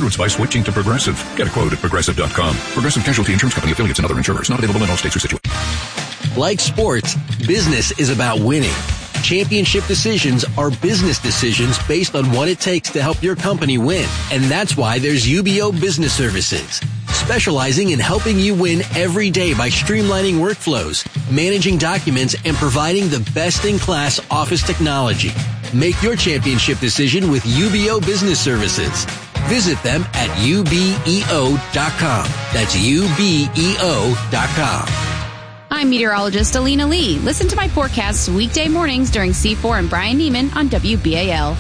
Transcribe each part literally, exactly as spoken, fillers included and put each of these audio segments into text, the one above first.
influenced by switching to Progressive. Get a quote at progressive dot com. Progressive Casualty Insurance Company, affiliates, and other insurers. Not available in all states or situations. Like sports, business is about winning. Championship decisions are business decisions based on what it takes to help your company win. And that's why there's U B O Business Services, specializing in helping you win every day by streamlining workflows, managing documents, and providing the best-in-class office technology. Make your championship decision with U B O Business Services. Visit them at U B E O dot com. That's U B E O dot com. I'm meteorologist Alina Lee. Listen to my forecasts weekday mornings during C four and Brian Neiman on W B A L.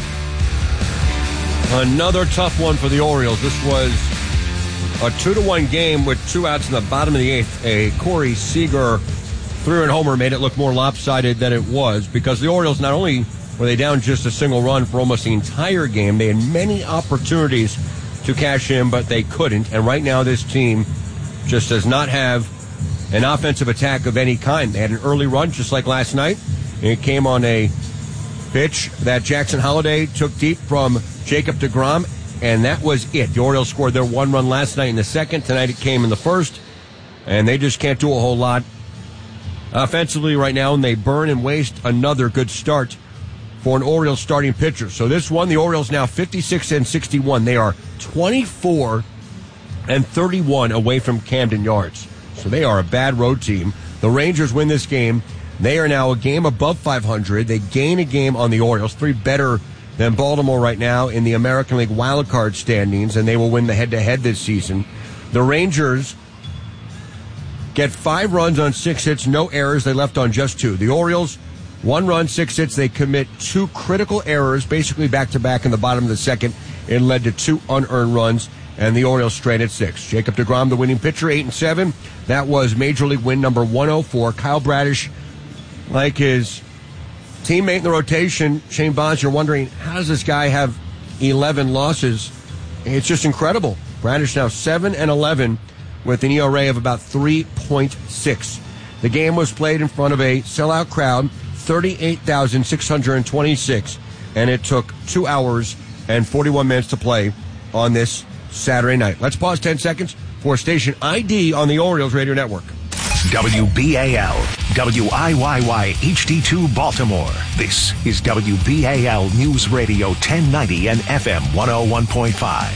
Another tough one for the Orioles. This was a two to one game with two outs in the bottom of the eighth. A Corey Seager three-run homer made it look more lopsided than it was, because the Orioles, not only were they down just a single run for almost the entire game, they had many opportunities to cash in, but they couldn't. And right now this team just does not have an offensive attack of any kind. They had an early run, just like last night. It came on a pitch that Jackson Holliday took deep from Jacob deGrom, and that was it. The Orioles scored their one run last night in the second. Tonight it came in the first, and they just can't do a whole lot offensively right now, and they burn and waste another good start for an Orioles starting pitcher. So this one, the Orioles now fifty-six and sixty-one. They are twenty-four and thirty-one away from Camden Yards. So they are a bad road team. The Rangers win this game. They are now a game above five hundred. They gain a game on the Orioles, three better than Baltimore right now in the American League wildcard standings, and they will win the head-to-head this season. The Rangers get five runs on six hits, no errors. They left on just two. The Orioles, one run, six hits. They commit two critical errors, basically back-to-back in the bottom of the second. It led to two unearned runs, and the Orioles straight at six. Jacob deGrom, the winning pitcher, eight and seven. That was Major League win number one oh four. Kyle Bradish, like his teammate in the rotation, Shane Bonds, you're wondering, how does this guy have eleven losses? It's just incredible. Bradish now seven and eleven with an E R A of about three point six. The game was played in front of a sellout crowd, thirty-eight thousand six hundred twenty-six, and it took two hours and forty-one minutes to play on this Saturday night. Let's pause ten seconds for station I D on the Orioles Radio Network. W B A L, W I Y Y H D two Baltimore. This is W B A L News Radio ten ninety and F M one oh one point five.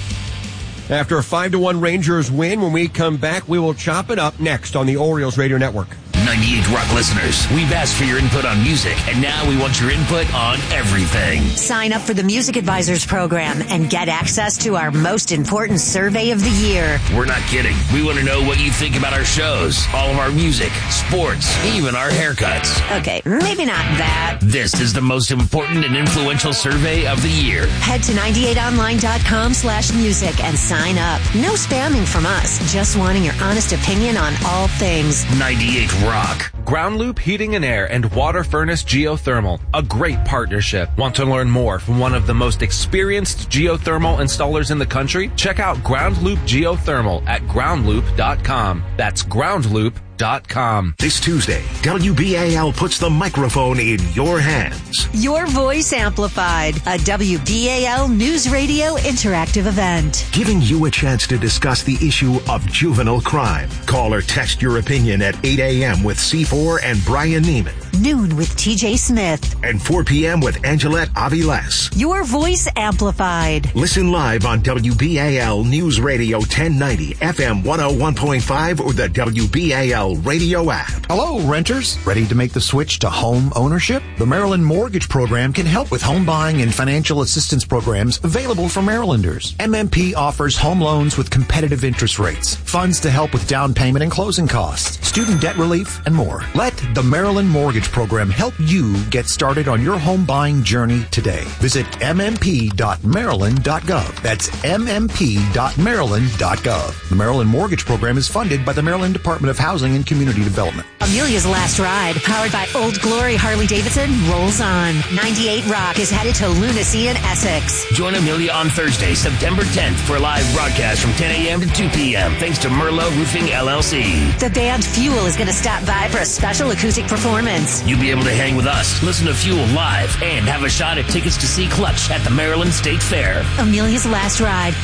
After a five to one Rangers win, when we come back, we will chop it up next on the Orioles Radio Network. ninety-eight Rock listeners, we've asked for your input on music, and now we want your input on everything. Sign up for the Music Advisors program and get access to our most important survey of the year. We're not kidding. We want to know what you think about our shows, all of our music, sports, even our haircuts. Okay, maybe not that. This is the most important and influential survey of the year. Head to ninety-eight online dot com slash music and sign up. No spamming from us, just wanting your honest opinion on all things ninety-eight Rock. Ground Loop Heating and Air and Water Furnace Geothermal. A great partnership. Want to learn more from one of the most experienced geothermal installers in the country? Check out Ground Loop Geothermal at ground loop dot com. That's ground loop dot com. This Tuesday, W B A L puts the microphone in your hands. Your Voice Amplified, a W B A L News Radio interactive event. Giving you a chance to discuss the issue of juvenile crime. Call or text your opinion at eight a.m. with C four and Brian Neiman. Noon with T J Smith. And four p.m. with Angelette Aviles. Your Voice Amplified. Listen live on W B A L News Radio ten ninety, F M one oh one point five, or the W B A L radio app. Hello, renters. Ready to make the switch to home ownership? The Maryland Mortgage Program can help with home buying and financial assistance programs available for Marylanders. M M P offers home loans with competitive interest rates, funds to help with down payment and closing costs, student debt relief, and more. Let the Maryland Mortgage Program help you get started on your home buying journey today. Visit m m p dot maryland dot gov. That's m m p dot maryland dot gov. The Maryland Mortgage Program is funded by the Maryland Department of Housing and Community Development. Amelia's Last Ride, powered by Old Glory Harley-Davidson, rolls on. ninety-eight Rock is headed to Lunacy in Essex. Join Amelia on Thursday, September tenth for a live broadcast from ten a.m. to two p.m. thanks to Merlot Roofing, L L C. The band Fuel is going to stop by for a special acoustic performance. You'll be able to hang with us, listen to Fuel live, and have a shot at tickets to see Clutch at the Maryland State Fair. Amelia's Last Ride,